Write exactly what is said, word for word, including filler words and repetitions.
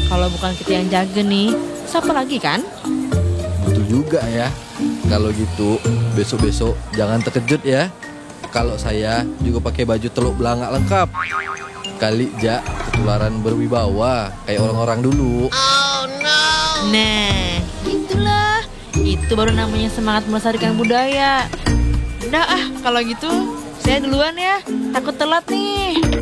Kalau bukan kita yang jaga nih, siapa lagi kan? Betul juga ya. Kalau gitu besok-besok jangan terkejut ya. Kalau saya juga pakai baju teluk belangak lengkap. Kali ja ketularan berwibawa kayak orang-orang dulu. Nah, itulah. Itu baru namanya semangat melestarikan budaya. Udah ah, kalau gitu saya duluan ya. Takut telat nih.